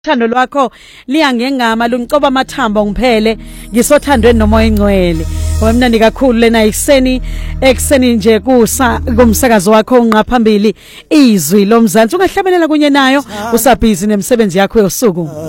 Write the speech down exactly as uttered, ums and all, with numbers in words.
Uthando lwakho liyangengama luncoba amathambo ngiphele ngisothandweni nomoya ingcwele wemnandi kakhulu lena ekseni ekseni nje kusa kumsakazo wakho unqa phambili izwi lomzansi ungahlabelela kunye nayo usabhizi nemsebenzi yakho yosuku.